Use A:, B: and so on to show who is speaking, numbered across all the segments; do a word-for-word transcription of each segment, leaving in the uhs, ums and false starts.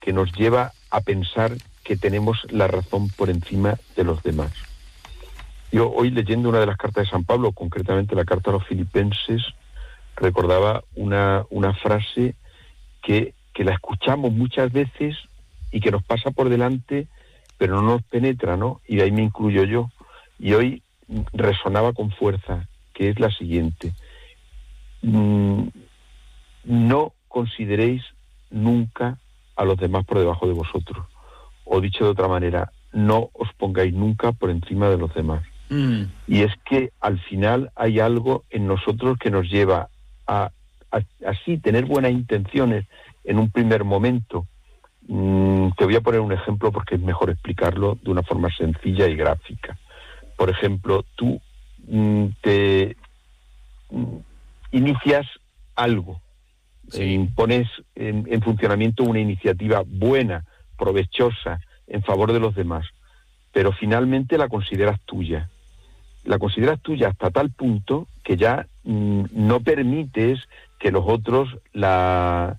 A: que nos lleva a pensar que tenemos la razón por encima de los demás. Yo hoy, leyendo una de las cartas de San Pablo, concretamente la carta a los Filipenses, recordaba una, una frase que, que la escuchamos muchas veces y que nos pasa por delante, pero no nos penetra, ¿no? Y de ahí me incluyo yo. Y hoy resonaba con fuerza, que es la siguiente. Mm, no consideréis nunca a los demás por debajo de vosotros. O dicho de otra manera, no os pongáis nunca por encima de los demás. Mm. Y es que al final hay algo en nosotros que nos lleva a, a así tener buenas intenciones en un primer momento. Mm, te voy a poner un ejemplo porque es mejor explicarlo de una forma sencilla y gráfica. Por ejemplo, tú mm, te mm, inicias algo, sí. eh, pones en, en funcionamiento una iniciativa buena, provechosa, en favor de los demás, pero finalmente la consideras tuya. La consideras tuya hasta tal punto que ya mm, no permites que los otros la,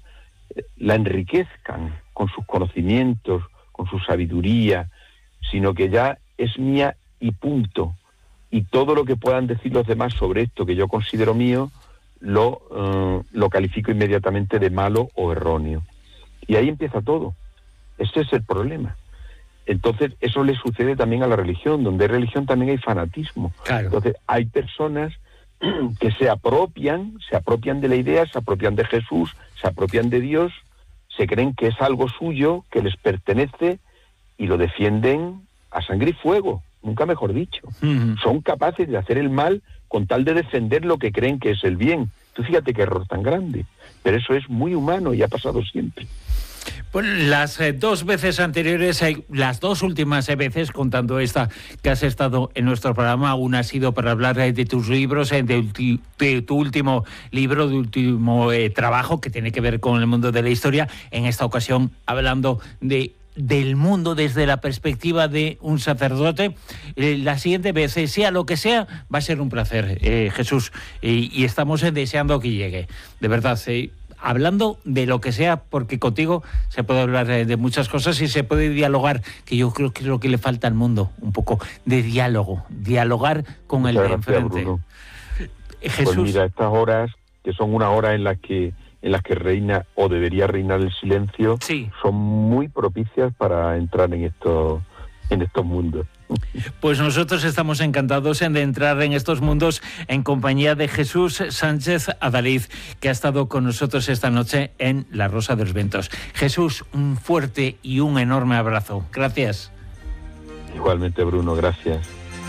A: la enriquezcan con sus conocimientos, con su sabiduría, sino que ya es mía y punto. Y todo lo que puedan decir los demás sobre esto que yo considero mío, lo, uh, lo califico inmediatamente de malo o erróneo. Y ahí empieza todo. Ese es el problema. Entonces, eso le sucede también a la religión. Donde hay religión también hay fanatismo. Claro. Entonces, hay personas que se apropian, se apropian de la idea, se apropian de Jesús, se apropian de Dios, se creen que es algo suyo, que les pertenece, y lo defienden a sangre y fuego, nunca mejor dicho. Uh-huh. Son capaces de hacer el mal con tal de defender lo que creen que es el bien. Tú fíjate qué error tan grande. Pero eso es muy humano y ha pasado siempre.
B: Pues las eh, dos veces anteriores, eh, las dos últimas eh, veces, contando esta que has estado en nuestro programa, una ha sido para hablar eh, de tus libros, eh, de, ulti, de tu último libro, de último eh, trabajo que tiene que ver con el mundo de la historia. En esta ocasión, hablando de del mundo desde la perspectiva de un sacerdote. Eh, la siguiente vez, eh, sea lo que sea, va a ser un placer, eh, Jesús, y, y estamos eh, deseando que llegue, de verdad. Eh, hablando de lo que sea, porque contigo se puede hablar eh, de muchas cosas y se puede dialogar, que yo creo que es lo que le falta al mundo, un poco de diálogo, dialogar con Muchas el de enfrente.
A: Bruno. Jesús. Pues mira, estas horas, que son unas horas en las que en las que reina o debería reinar el silencio, sí. son muy propicias para entrar en estos, en estos mundos.
B: Pues nosotros estamos encantados en de entrar en estos mundos en compañía de Jesús Sánchez Adalid, que ha estado con nosotros esta noche en La Rosa de los Vientos. Jesús, un fuerte y un enorme abrazo. Gracias.
A: Igualmente, Bruno, gracias.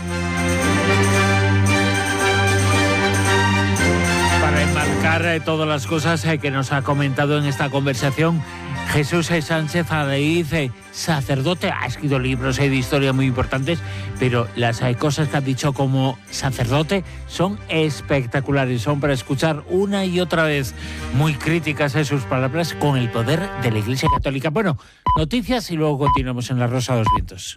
B: Para enmarcar eh, todas las cosas eh, que nos ha comentado en esta conversación, Jesús Sánchez Adalid, eh, sacerdote, ha escrito libros eh, de historia muy importantes, pero las eh, cosas que ha dicho como sacerdote son espectaculares, son para escuchar una y otra vez. Muy críticas eh, sus palabras con el poder de la Iglesia Católica. Bueno, noticias y luego continuamos en La Rosa de los Vientos.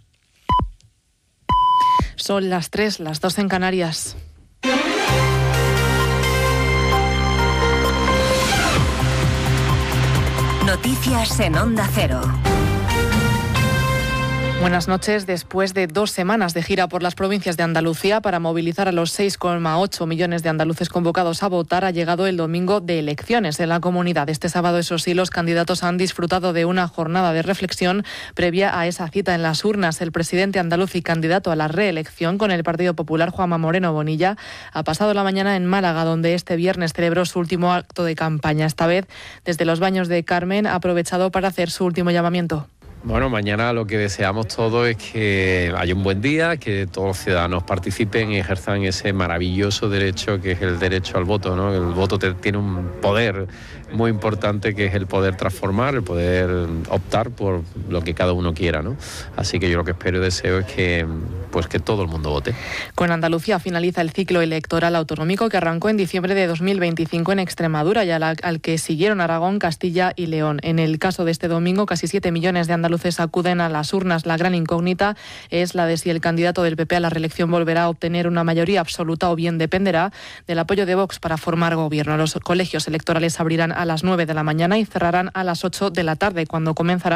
C: Son las tres, las dos en Canarias.
D: Noticias en Onda Cero.
C: Buenas noches. Después de dos semanas de gira por las provincias de Andalucía para movilizar a los seis coma ocho millones de andaluces convocados a votar, ha llegado el domingo de elecciones en la comunidad. Este sábado, eso sí, los candidatos han disfrutado de una jornada de reflexión previa a esa cita en las urnas. El presidente andaluz y candidato a la reelección con el Partido Popular, Juanma Moreno Bonilla, ha pasado la mañana en Málaga, donde este viernes celebró su último acto de campaña. Esta vez, desde los Baños de Carmen, ha aprovechado para hacer su último llamamiento.
E: Bueno, mañana lo que deseamos todos es que haya un buen día, que todos los ciudadanos participen y ejerzan ese maravilloso derecho que es el derecho al voto, ¿no? El voto te, tiene un poder muy importante, que es el poder transformar, el poder optar por lo que cada uno quiera, ¿no? Así que yo lo que espero y deseo es que, pues, que todo el mundo vote.
C: Con Andalucía finaliza el ciclo electoral autonómico que arrancó en diciembre de dos mil veinticinco en Extremadura y al, al que siguieron Aragón, Castilla y León. En el caso de este domingo, casi siete millones de andaluces acuden a las urnas. La gran incógnita es la de si el candidato del P P a la reelección volverá a obtener una mayoría absoluta o bien dependerá del apoyo de Vox para formar gobierno. Los colegios electorales abrirán a las nueve de la mañana y cerrarán a las ocho de la tarde, cuando comenzará